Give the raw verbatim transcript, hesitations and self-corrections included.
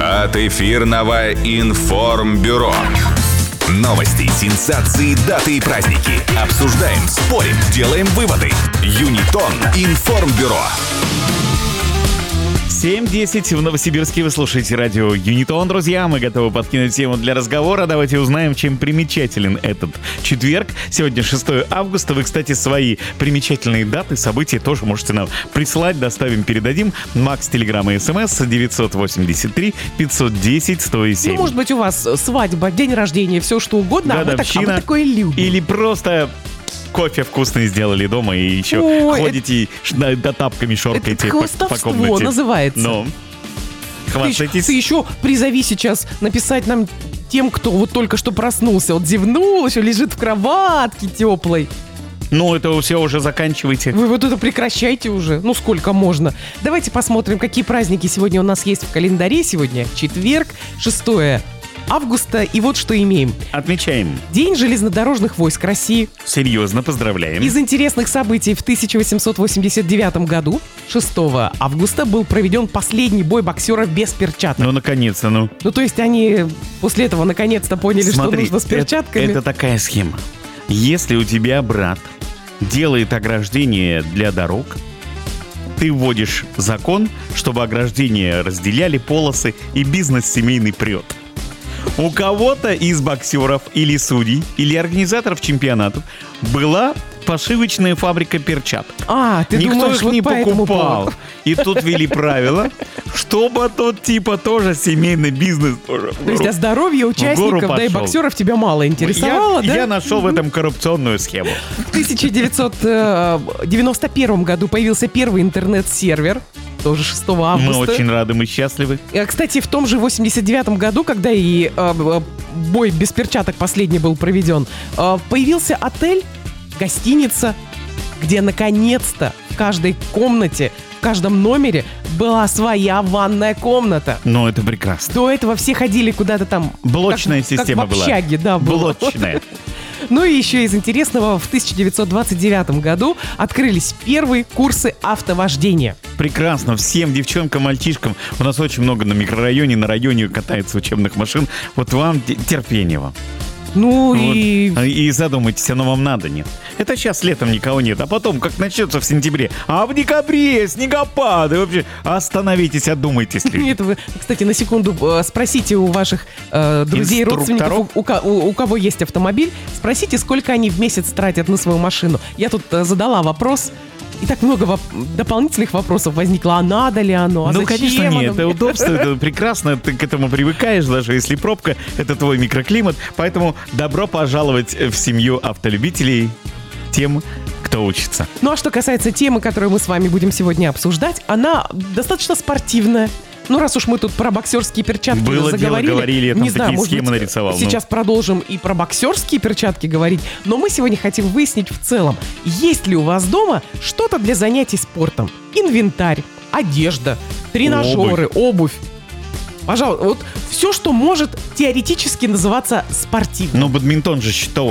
от эфирного информбюро. Новости, сенсации, даты и праздники. Обсуждаем, спорим, делаем выводы. Юнитон информбюро. семь десять в Новосибирске. Вы слушаете радио Юнитон, друзья. Мы готовы подкинуть тему для разговора. Давайте узнаем, чем примечателен этот четверг. Сегодня шестое августа. Вы, кстати, свои примечательные даты, события тоже можете нам прислать. Доставим, передадим. Макс, телеграмм и смс девятьсот восемьдесят три пятьсот десять сто семь. Ну, может быть, у вас свадьба, день рождения, все что угодно, а мы, так, а мы такое любим. Или просто... кофе вкусный сделали дома и еще Ой, ходите это... до тапками шоркаете по, по комнате. Называется. Ну, хвастайтесь. Ты, ты еще призови сейчас написать нам тем, кто вот только что проснулся. Вот зевнул, еще лежит в кроватке теплой. Ну, это все уже заканчивайте. Вы вот это прекращайте уже. Ну, сколько можно. Давайте посмотрим, какие праздники сегодня у нас есть в календаре. Сегодня четверг, шестое августа. И вот что имеем. Отмечаем. День железнодорожных войск России. Серьезно, поздравляем. Из интересных событий в тысяча восемьсот восемьдесят девятом году, шестого августа, был проведен последний бой боксеров без перчаток. Ну, наконец-то, ну. Ну, то есть они после этого наконец-то поняли, Смотри, что нужно с перчатками. Это, это такая схема. Если у тебя брат делает ограждение для дорог, ты вводишь закон, чтобы ограждения разделяли полосы, и бизнес семейный прет. У кого-то из боксеров или судей, или организаторов чемпионатов была пошивочная фабрика перчаток. А, ты Никто думаешь, их вот не покупал. И тут ввели правила, чтобы тот типа тоже семейный бизнес тоже. То есть, а здоровье участников, да и боксеров тебя мало интересовало, я, да? Я нашел в этом коррупционную схему. В тысяча девятьсот девяносто первом году появился первый интернет-сервер. Тоже шестого августа. Мы очень рады, мы счастливы. Кстати, в том же восемьдесят девятом году, когда и э, бой без перчаток последний был проведен, э, появился отель, гостиница, где наконец-то в каждой комнате, в каждом номере была своя ванная комната. Ну, это прекрасно. До этого все ходили куда-то там... Блочная как, система как в общаге, была. Да, была. Блочная. Ну и еще из интересного, в тысяча девятьсот двадцать девятом году открылись первые курсы автовождения. Прекрасно. Всем девчонкам, мальчишкам. У нас очень много на микрорайоне, на районе катается учебных машин. Вот вам терпение вам. Ну вот. и... И задумайтесь, оно вам надо, нет? Это сейчас летом никого нет, а потом, как начнется в сентябре, а в декабре снегопады, вообще, остановитесь, одумайтесь. Нет, вы, кстати, на секунду спросите у ваших э, друзей и родственников, у, у, у кого есть автомобиль, спросите, сколько они в месяц тратят на свою машину. Я тут э, задала вопрос, и так много воп- дополнительных вопросов возникло. А надо ли оно? А ну, зачем конечно, оно? нет. Это удобство, это прекрасно. Ты к этому привыкаешь, даже если пробка, это твой микроклимат. Поэтому добро пожаловать в семью автолюбителей, тем, кто учится. Ну, а что касается темы, которую мы с вами будем сегодня обсуждать, она достаточно спортивная. Ну, раз уж мы тут про боксерские перчатки Было заговорили, дело, говорили, я там не такие знаю, может схемы быть, нарисовал. сейчас ну. продолжим и про боксерские перчатки говорить, но мы сегодня хотим выяснить в целом, есть ли у вас дома что-то для занятий спортом? Инвентарь, одежда, тренажеры, обувь. обувь. Пожалуйста, вот все, что может теоретически называться спортивным. Но бадминтон же что?